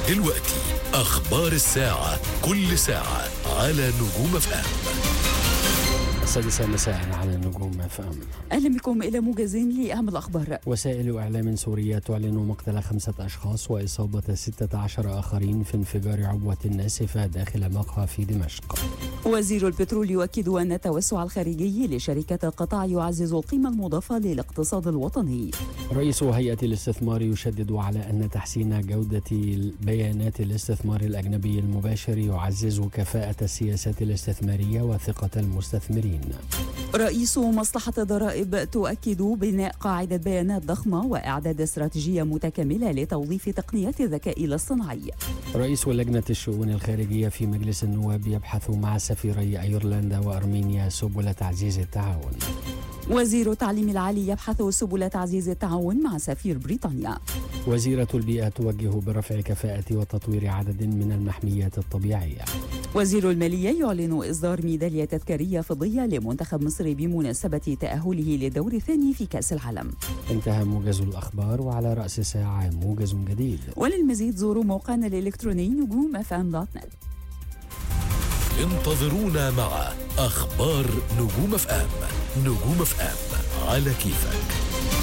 دلوقتي أخبار الساعة، كل ساعة على نجوم FM. 6 مساء على نجوم FM. أهلا بكم إلى موجز لأهم الأخبار. وسائل إعلام سورية تعلن مقتل 5 أشخاص وإصابة 16 آخرين في انفجار عبوة ناسفة داخل مقهى في دمشق. وزير البترول يؤكد أن التوسع الخارجي لشركات القطاع يعزز القيمة المضافة للاقتصاد الوطني. رئيس هيئة الاستثمار يشدد على أن تحسين جودة بيانات الاستثمار الأجنبي المباشر يعزز كفاءة السياسات الاستثمارية وثقة المستثمرين. رئيس مصلحة الضرائب تؤكد بناء قاعدة بيانات ضخمة وإعداد استراتيجية متكاملة لتوظيف تقنيات الذكاء الاصطناعي. رئيس لجنة الشؤون الخارجية في مجلس النواب يبحث مع سفيري أيرلندا وأرمينيا سبل تعزيز التعاون. وزير التعليم العالي يبحث سبل تعزيز التعاون مع سفير بريطانيا. وزيرة البيئة توجه برفع كفاءة وتطوير عدد من المحميات الطبيعية. وزير المالية يعلن إصدار ميدالية تذكارية فضية لمنتخب مصر بمناسبة تأهله للدور الثاني في كأس العالم. انتهى موجز الأخبار، وعلى رأس ساعة موجز جديد. وللمزيد زوروا موقعنا الإلكتروني نجوم.fm.net. انتظرونا مع أخبار نجوم FM. نجوم FM على كيفك.